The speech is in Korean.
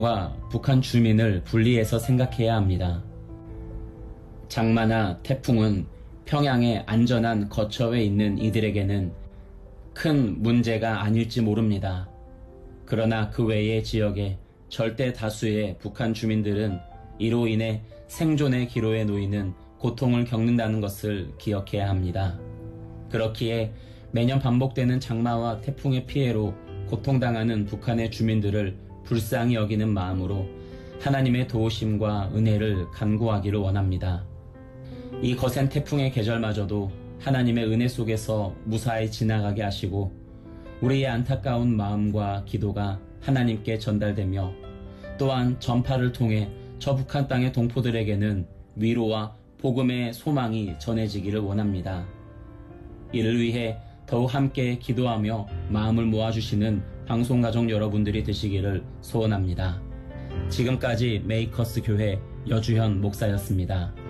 북한 주민을 분리해서 생각해야 합니다. 장마나 태풍은 평양의 안전한 거처에 있는 이들에게는 큰 문제가 아닐지 모릅니다. 그러나 그 외의 지역의 절대 다수의 북한 주민들은 이로 인해 생존의 기로에 놓이는 고통을 겪는다는 것을 기억해야 합니다. 그렇기에 매년 반복되는 장마와 태풍의 피해로 고통당하는 북한의 주민들을 불쌍히 여기는 마음으로 하나님의 도우심과 은혜를 간구하기를 원합니다. 이 거센 태풍의 계절마저도 하나님의 은혜 속에서 무사히 지나가게 하시고 우리의 안타까운 마음과 기도가 하나님께 전달되며 또한 전파를 통해 저 북한 땅의 동포들에게는 위로와 복음의 소망이 전해지기를 원합니다. 이를 위해 더욱 함께 기도하며 마음을 모아주시는 방송가족 여러분들이 되시기를 소원합니다. 지금까지 메이커스 교회 여주현 목사였습니다.